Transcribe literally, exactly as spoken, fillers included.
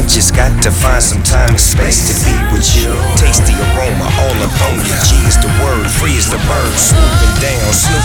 Just got to find some time and space to be with you. Taste the aroma all up on you. G is the word, free is the bird. Swooping down, snoop